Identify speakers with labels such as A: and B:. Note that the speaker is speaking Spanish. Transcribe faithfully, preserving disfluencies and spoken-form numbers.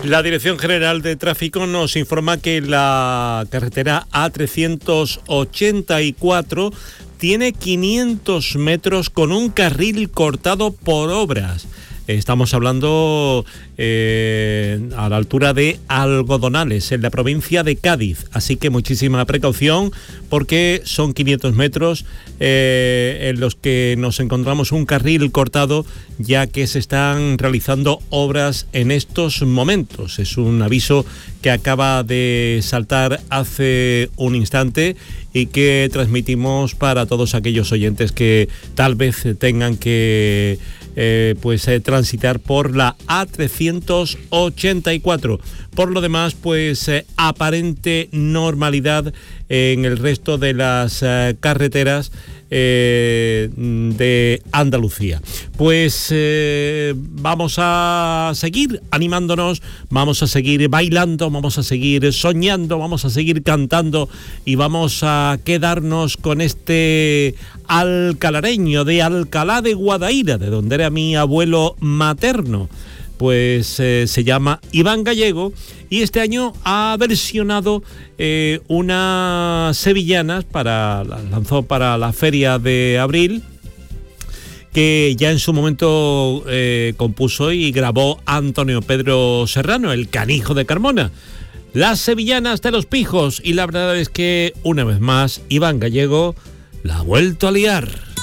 A: La Dirección General de Tráfico nos informa que la carretera A trescientos ochenta y cuatro tiene quinientos metros con un carril cortado por obras. Estamos hablando eh, a la altura de Algodonales, en la provincia de Cádiz. Así que muchísima precaución porque son quinientos metros eh, en los que nos encontramos un carril cortado, ya que se están realizando obras en estos momentos. Es un aviso que acaba de saltar hace un instante y que transmitimos para todos aquellos oyentes que tal vez tengan que Eh, pues eh, transitar por la A trescientos ochenta y cuatro. Por lo demás, pues eh, aparente normalidad en el resto de las eh, carreteras eh, de Andalucía. Pues eh, vamos a seguir animándonos, vamos a seguir bailando, vamos a seguir soñando, vamos a seguir cantando y vamos a quedarnos con este alcalareño de Alcalá de Guadaira, de donde era mi abuelo materno. Pues eh, se llama Iván Gallego y este año ha versionado eh, unas sevillanas para lanzó para la feria de abril, que ya en su momento eh, compuso y grabó Antonio Pedro Serrano, el canijo de Carmona. Las sevillanas de los pijos, y la verdad es que una vez más Iván Gallego la ha vuelto a liar.